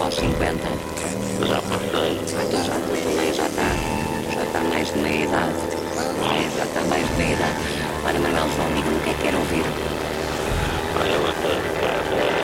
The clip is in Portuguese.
aos 50. Já passei. Então já está mais de meia idade. Já está mais de meia idade. Para Manuel João